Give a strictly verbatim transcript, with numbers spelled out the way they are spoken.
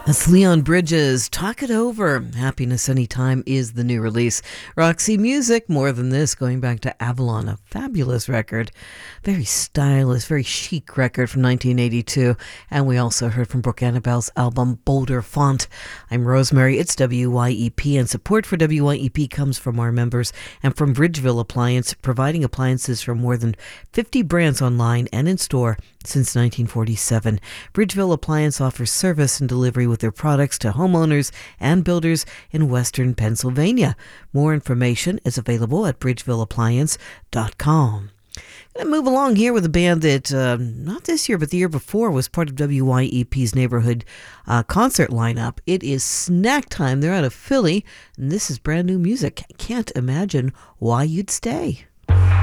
That's Leon Bridges. Talk It Over. Happiness Anytime is the new release. Roxy Music, More Than This, going back to Avalon, a fabulous record. Very stylish, very chic record from nineteen eighty-two. And we also heard from Brooke Annabelle's album Boulder Font. I'm Rosemary. It's W Y E P, and support for W Y E P comes from our members and from Bridgeville Appliance, providing appliances from more than fifty brands online and in store since nineteen forty-seven. Bridgeville Appliance offers service and delivery with their products to homeowners and builders in western Pennsylvania. More information is available at bridgeville appliance dot com. Going to move along here with a band that, uh, not this year, but the year before, was part of W Y E P's neighborhood uh, concert lineup. It is Snack Time. They're out of Philly, and this is brand new music. Can't imagine why you'd stay.